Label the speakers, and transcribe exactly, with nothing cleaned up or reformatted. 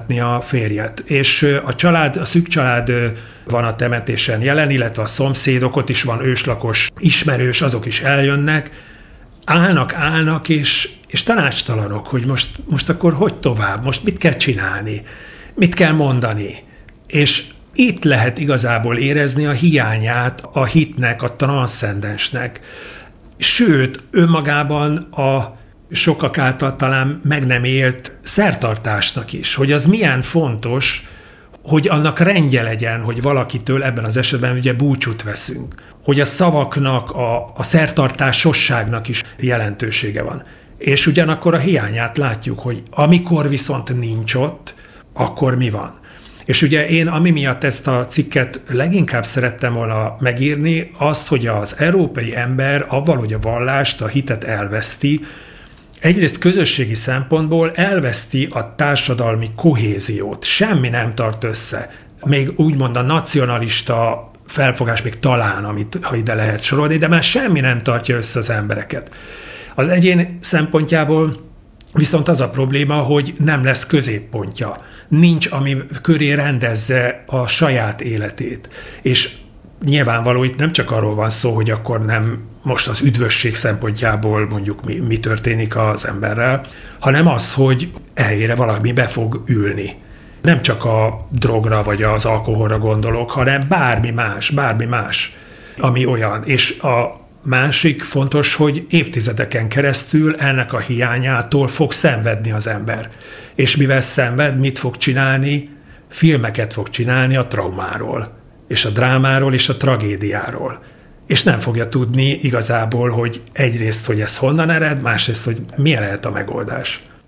Speaker 1: bemutatni a férjet. És a család, a szűk család van a temetésen jelen, illetve a szomszédok, ott is van őslakos ismerős, azok is eljönnek, állnak, állnak, és, és tanácstalanok, hogy most, most akkor hogy tovább, most mit kell csinálni, mit kell mondani. És itt lehet igazából érezni a hiányát a hitnek, a transzcendensnek. Sőt, önmagában a sokak által talán meg nem élt szertartásnak is, hogy az milyen fontos, hogy annak rendje legyen, hogy valakitől ebben az esetben ugye búcsút veszünk. Hogy a szavaknak, a, a szertartásosságnak is jelentősége van. És ugyanakkor a hiányát látjuk, hogy amikor viszont nincs ott, akkor mi van. És ugye én, ami miatt ezt a cikket leginkább szerettem volna megírni, az, hogy az európai ember avval, hogy a vallást, a hitet elveszti, egyrészt közösségi szempontból elveszti a társadalmi kohéziót. Semmi nem tart össze. Még úgymond a nacionalista felfogás még talán, amit, ha ide lehet sorolni, de már semmi nem tartja össze az embereket. Az egyén szempontjából viszont az a probléma, hogy nem lesz középpontja. Nincs, ami köré rendezze a saját életét. És nyilvánvaló, itt nem csak arról van szó, hogy akkor nem most az üdvösség szempontjából mondjuk mi, mi történik az emberrel, hanem az, hogy helyére valami be fog ülni. Nem csak a drogra vagy az alkoholra gondolok, hanem bármi más, bármi más, ami olyan. És a másik fontos, hogy évtizedeken keresztül ennek a hiányától fog szenvedni az ember. És mivel szenved, mit fog csinálni? Filmeket fog csinálni a traumáról, és a drámáról, és a tragédiáról. És nem fogja tudni igazából, hogy egyrészt, hogy ez honnan ered, másrészt, hogy milyen lehet a megoldás.